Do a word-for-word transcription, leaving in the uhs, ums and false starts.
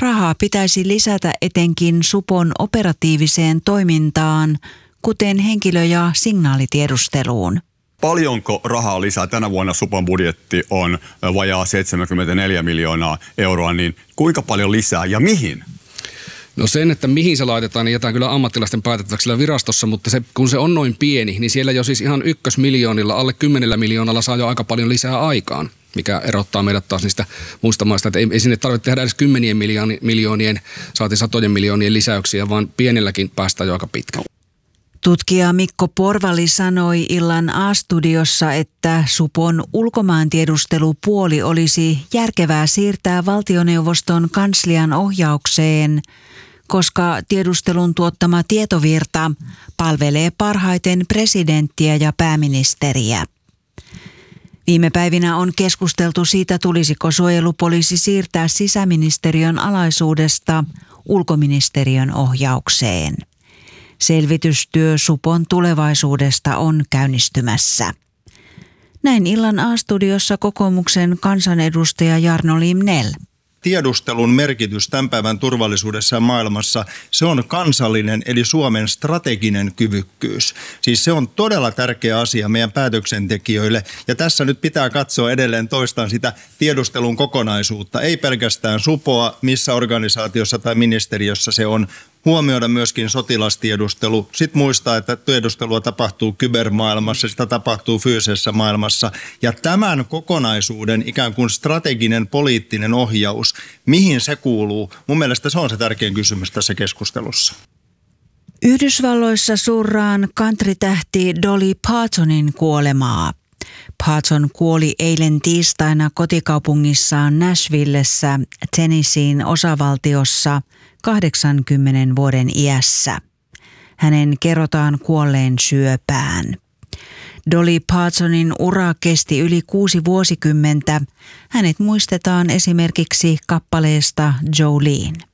Rahaa pitäisi lisätä etenkin supon operatiiviseen toimintaan, kuten henkilö- ja signaalitiedusteluun. Paljonko rahaa lisää? Tänä vuonna supon budjetti on vajaa seitsemänkymmentäneljä miljoonaa euroa, niin kuinka paljon lisää ja mihin? No sen, että mihin se laitetaan, niin jätään kyllä ammattilaisten päätettäväksi siellä virastossa, mutta se, kun se on noin pieni, niin siellä jo siis ihan ykkösmiljoonilla, alle kymmenellä miljoonalla saa jo aika paljon lisää aikaan, mikä erottaa meidät taas niistä muista maista, että ei, ei sinne tarvitse tehdä edes kymmenien miljooni, miljoonien, saati satojen miljoonien lisäyksiä, vaan pienelläkin päästään jo aika pitkälle. Tutkija Mikko Porvali sanoi illan A-studiossa, että supon ulkomaantiedustelupuoli olisi järkevää siirtää valtioneuvoston kanslian ohjaukseen, koska tiedustelun tuottama tietovirta palvelee parhaiten presidenttiä ja pääministeriä. Viime päivinä on keskusteltu siitä, tulisiko suojelupoliisi siirtää sisäministeriön alaisuudesta ulkoministeriön ohjaukseen. Selvitystyö supon tulevaisuudesta on käynnistymässä. Näin illan A-studiossa kokoomuksen kansanedustaja Jarno Limnell. Tiedustelun merkitys tämän päivän turvallisuudessa ja maailmassa, se on kansallinen eli Suomen strateginen kyvykkyys. Siis se on todella tärkeä asia meidän päätöksentekijöille ja tässä nyt pitää katsoa edelleen toistaan sitä tiedustelun kokonaisuutta. Ei pelkästään supoa, missä organisaatiossa tai ministeriössä se on. Huomioida myöskin sotilastiedustelu. Sitten muistaa, että tiedustelua tapahtuu kybermaailmassa, sitä tapahtuu fyysisessä maailmassa. Ja tämän kokonaisuuden ikään kuin strateginen poliittinen ohjaus, mihin se kuuluu, mun mielestä se on se tärkein kysymys tässä keskustelussa. Yhdysvalloissa surraan country-tähti Dolly Partonin kuolemaa. Parton kuoli eilen tiistaina kotikaupungissaan Nashvillessä, Tennesseein osavaltiossa, kahdeksankymmenen vuoden iässä. Hänen kerrotaan kuolleen syöpään. Dolly Partonin ura kesti yli kuusi vuosikymmentä. Hänet muistetaan esimerkiksi kappaleesta Jolene.